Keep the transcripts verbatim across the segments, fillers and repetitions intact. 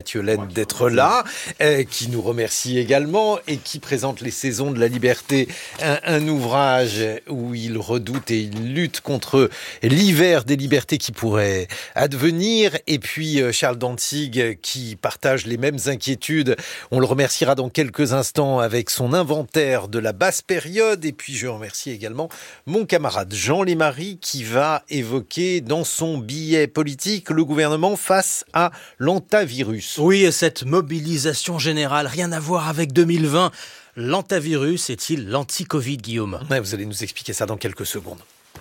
Mathieu Laine d'être là, euh, qui nous remercie également et qui présente Les Saisons de la Liberté, un, un ouvrage où il redoute et il lutte contre l'hiver des libertés qui pourrait advenir. Et puis euh, Charles Dantzig qui partage les mêmes inquiétudes. On le remerciera dans quelques instants avec son inventaire de la basse période. Et puis je remercie également mon camarade Jean Lémarie qui va évoquer dans son billet politique le gouvernement face à l'antavirus. Oui, et cette mobilisation générale, rien à voir avec deux mille vingt. L'antavirus est-il l'anti-Covid, Guillaume ? Ouais, vous allez nous expliquer ça dans quelques secondes.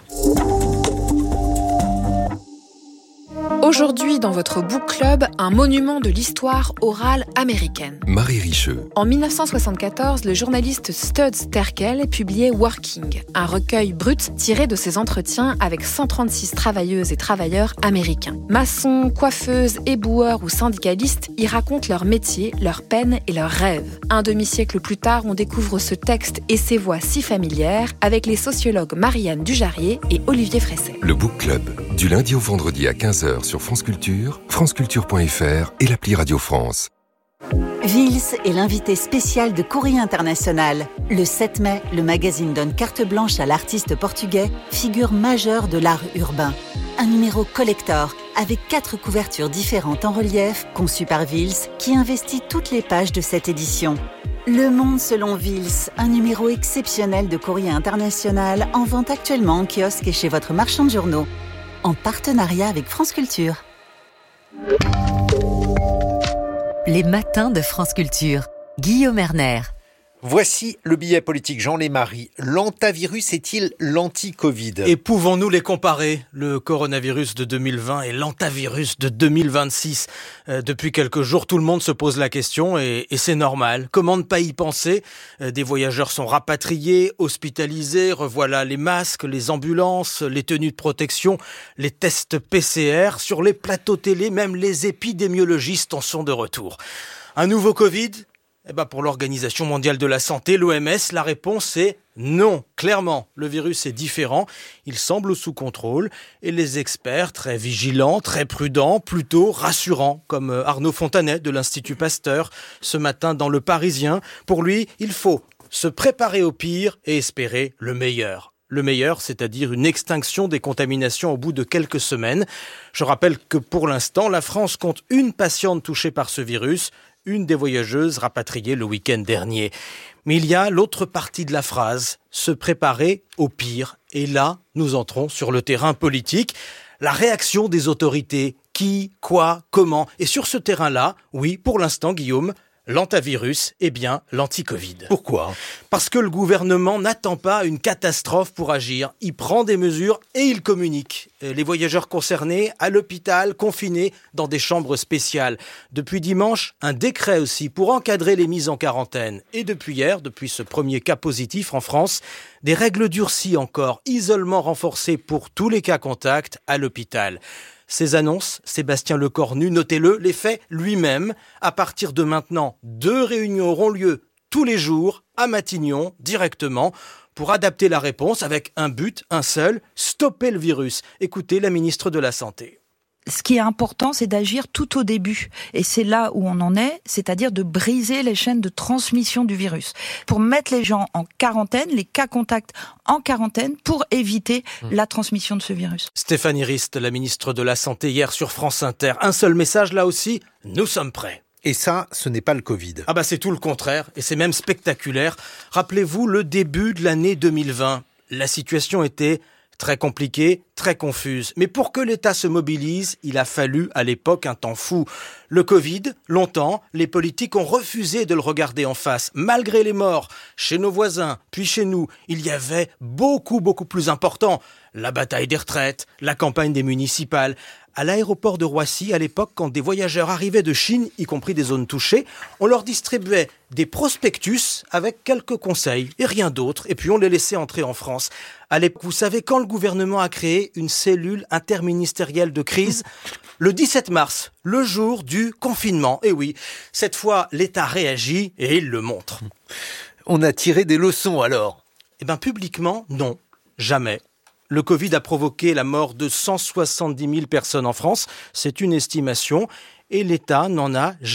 Aujourd'hui, dans votre Book Club, un monument de l'histoire orale américaine. Marie Richeux. En dix-neuf cent soixante-quatorze, le journaliste Studs Terkel publiait Working, un recueil brut tiré de ses entretiens avec cent trente-six travailleuses et travailleurs américains. Maçons, coiffeuses, éboueurs ou syndicalistes y racontent leur métier, leurs peines et leurs rêves. Un demi-siècle plus tard, on découvre ce texte et ses voix si familières avec les sociologues Marianne Dujarier et Olivier Fresset. Le Book Club, du lundi au vendredi à quinze heures sur France Culture, franceculture point f r et l'appli Radio France. Vils est l'invité spécial de Courrier International. Le sept mai, le magazine donne carte blanche à l'artiste portugais, figure majeure de l'art urbain. Un numéro collector avec quatre couvertures différentes en relief, conçues par Vils, qui investit toutes les pages de cette édition. Le Monde selon Vils, un numéro exceptionnel de Courrier International en vente actuellement en kiosque et chez votre marchand de journaux. En partenariat avec France Culture. Les matins de France Culture. Guillaume Erner. Voici le billet politique Jean Lémarie. L'antavirus est-il l'anti-Covid ? Et pouvons-nous les comparer, le coronavirus de deux mille vingt et l'antavirus de deux mille vingt-six ? euh, Depuis quelques jours, tout le monde se pose la question et, et c'est normal. Comment ne pas y penser ? euh, Des voyageurs sont rapatriés, hospitalisés, revoilà les masques, les ambulances, les tenues de protection, les tests P C R. Sur les plateaux télé, même les épidémiologistes en sont de retour. Un nouveau Covid ? Eh ben pour l'Organisation mondiale de la santé, l'O M S, la réponse est non. Clairement, le virus est différent, il semble sous contrôle et les experts, très vigilants, très prudents, plutôt rassurants, comme Arnaud Fontanet de l'Institut Pasteur, ce matin dans Le Parisien. Pour lui, il faut se préparer au pire et espérer le meilleur. Le meilleur, c'est-à-dire une extinction des contaminations au bout de quelques semaines. Je rappelle que pour l'instant, la France compte une patiente touchée par ce virus, une des voyageuses rapatriées le week-end dernier. Mais il y a l'autre partie de la phrase, se préparer au pire. Et là, nous entrons sur le terrain politique. La réaction des autorités, qui, quoi, comment. Et sur ce terrain-là, oui, pour l'instant, Guillaume, l'antavirus est bien l'anti-Covid. Pourquoi ? Parce que le gouvernement n'attend pas une catastrophe pour agir. Il prend des mesures et il communique. Les voyageurs concernés à l'hôpital, confinés dans des chambres spéciales. Depuis dimanche, un décret aussi pour encadrer les mises en quarantaine. Et depuis hier, depuis ce premier cas positif en France, des règles durcies encore, isolement renforcé pour tous les cas contacts à l'hôpital. Ces annonces, Sébastien Lecornu, notez-le, les fait lui-même. À partir de maintenant, deux réunions auront lieu tous les jours à Matignon, directement, pour adapter la réponse avec un but, un seul, stopper le virus. Écoutez la ministre de la Santé. Ce qui est important, c'est d'agir tout au début. Et c'est là où on en est, c'est-à-dire de briser les chaînes de transmission du virus. Pour mettre les gens en quarantaine, les cas contacts en quarantaine, pour éviter mmh. la transmission de ce virus. Stéphanie Rist, la ministre de la Santé, hier sur France Inter. Un seul message là aussi, nous sommes prêts. Et ça, ce n'est pas le Covid. Ah bah c'est tout le contraire, et c'est même spectaculaire. Rappelez-vous le début de l'année deux mille vingt. La situation était très compliquée, très confuse. Mais pour que l'État se mobilise, il a fallu à l'époque un temps fou. Le Covid, longtemps, les politiques ont refusé de le regarder en face. Malgré les morts, chez nos voisins, puis chez nous, il y avait beaucoup, beaucoup plus important. La bataille des retraites, la campagne des municipales. À l'aéroport de Roissy, à l'époque, quand des voyageurs arrivaient de Chine, y compris des zones touchées, on leur distribuait des prospectus avec quelques conseils et rien d'autre. Et puis on les laissait entrer en France. À l'époque, vous savez quand le gouvernement a créé une cellule interministérielle de crise ? Le dix-sept mars, le jour du confinement. Et oui, cette fois, l'État réagit et il le montre. On a tiré des leçons alors ? Eh bien, publiquement, non, jamais. Le Covid a provoqué la mort de cent soixante-dix mille personnes en France, c'est une estimation, et l'État n'en a jamais